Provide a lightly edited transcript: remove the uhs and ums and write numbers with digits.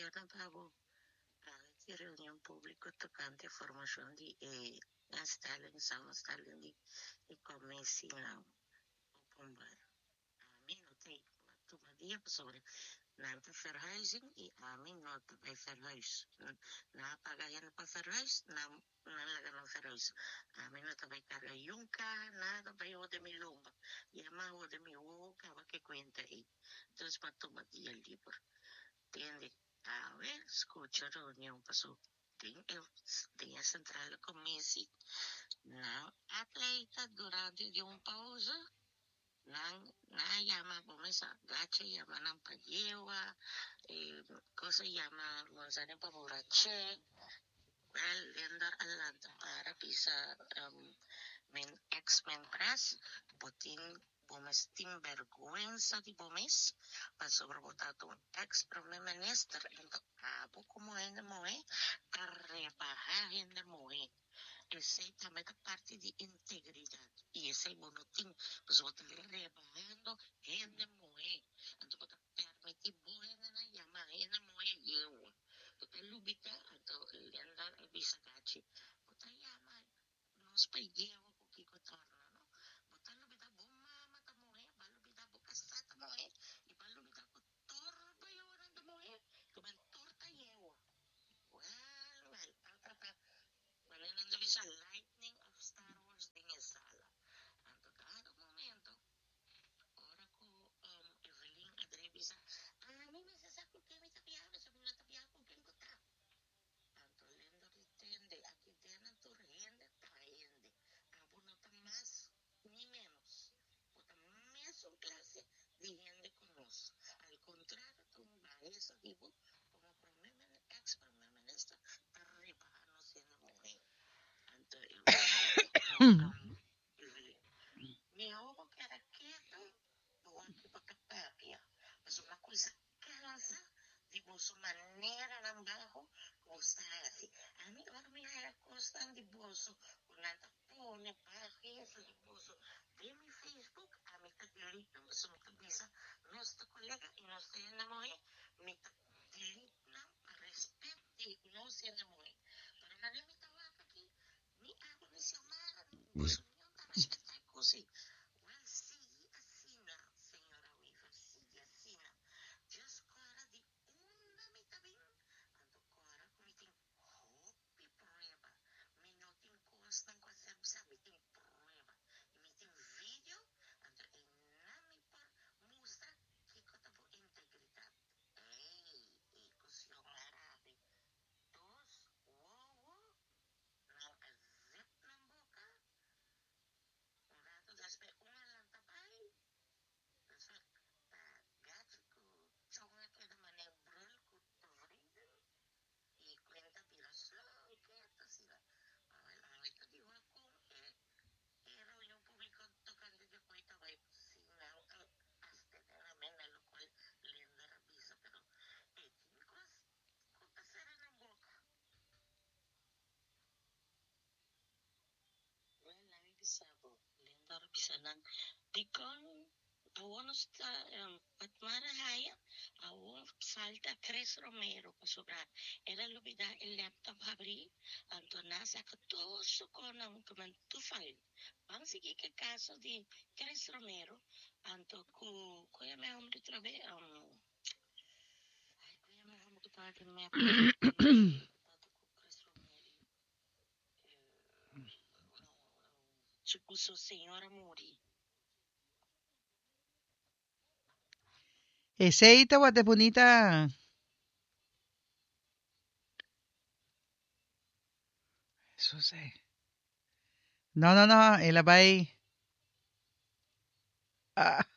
na bago di reunião pública tocante a formação de Stalin, Stalin de comece na open bar. Amin notei tumadia sobre nanta verhuizing i amin nota bij verhuis. Na pagayan pa verhuis, na nalaga ng verhuis. Amin nota bij karga yungka, nada bij ode mi lumba. Yama ode mi woka, wake kwenta e. Entonces pa tumadia el libro. Tiende. A ver, escucha reunião passou. Tem a central comissão. Não atleta durante de pausa. Na yama pomesa gache yama ng payewa. Cosa yama monzane pa burache. Well, lender alanta para pisa men ex-men press. Botin Bomes tim vergüenza de Bomes para sobrebotar un ex primer ministro então como ainda moe a rebajar ainda moe esse também da parte de integridade e esse bonotim pues botar rebajando ainda moe então botar permitir boe na yama ainda moe eu botar lubita então lenda bisa gachi botar yama nos paigueu que cotorna lightning of Star Wars din sala. Anto cada momento, ora ko Evelyn Adrevisa, mi masasabi ko kami tapiado sa mga tapiado ko kung kuta. Anto lendo ritende, aquí tienen tu rende, traende. Abo no tan más ni menos. Puta mesmo clase de gente conosco. Al contrario, tu maestra digo, como ex-primer ministro, está rebajando siendo mujer. Anto mi ojo que era quieto, porque para papia. Mas uma coisa casa, tipo, sua maneira lá embaixo, gostar assim. A mim, agora me é constante de bolso, quando anda põe, página de bolso. Tem meu Facebook, a mim tá delita, mas me cabeça, nosso colega e nós temos me tá delita, a respeito de nós temos. Para na minha tava aqui, me água me chamara, bolso não tá respeitar coisa. Well, sigue assina, senhora Weaver, sigue assina. Just cora di una mitabing, ando cora kumiting hopi prueba. Minuting kostan kwa sabsa, miting prueba. Miting video, ando enami por musta, kiko tabo integridad. Ikos yung arabi. Dos, wowo, nang azip ng boka. Un rato después, una lantabay. Después, gacho ko, chonga que de manera brul ko provreden. Y cuenta piraslo, y cuenta sila. Ahorita digo ako, era un público tocando de cuenta, vai, sinang, hasta de la mena, lo cual lenda rabisa, pero, tinkos, kutasera na boka. Well, nami bisabo, lenda rabisa nang, dikon, awon sta Patmara Haya, awon salta Chris Romero pasobra. Era lubida el laptop habri, anto nasa katoso ko ng kumantufal. Pang sige ka kaso di Chris Romero, anto kuya may humri trabe, ay kuya may humri trabe may Chris Romero, Chukuso Senhora Muri. Eseita, guate bonita. Eso sé. No, ilabay.